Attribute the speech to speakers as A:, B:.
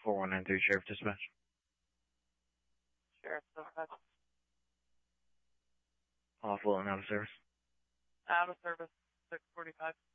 A: 4193 Sheriff Dispatch.
B: Sheriff Dispatch.
A: Awful and out of service.
B: Out of service, 645.